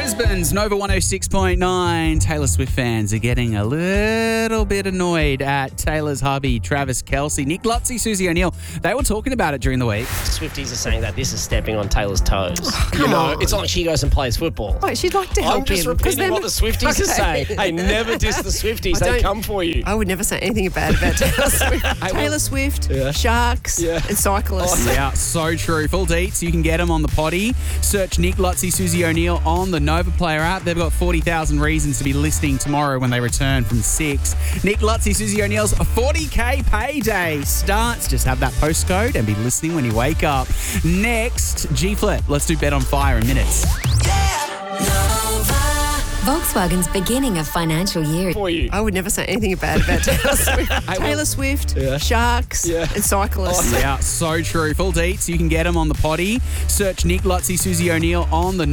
Brisbane's Nova 106.9. Taylor Swift fans are getting a little bit annoyed at Taylor's hubby, Travis Kelce. Nick Lutzy, Susie O'Neill, they were talking about it during the week. Swifties are saying that this is stepping on Taylor's toes. Come on. It's not like she goes and plays football. Wait, she'd like to help I'm just him. 'cause repeating what the Swifties are Okay. saying. Hey, never diss the Swifties. They come for you. I would never say anything bad about Taylor Swift. Taylor Swift, Sharks, and cyclists. Yeah, so true. Full deets, you can get them on the potty. Search Nick Lutzy, Susie O'Neill on the Nova Player app. They've got 40,000 reasons to be listening tomorrow when they return from 6. Nick Lutzy, Susie O'Neill's 40K payday starts. Just have that postcode and be listening when you wake up. Next, G-Flip. Let's do Bet on Fire in minutes. Volkswagen's beginning of financial year. For you. I would never say anything bad about Taylor Swift. Taylor Swift, Sharks, and cyclists. Yeah, so true. Full deets, you can get them on the potty. Search Nick Lutzy, Susie O'Neill on the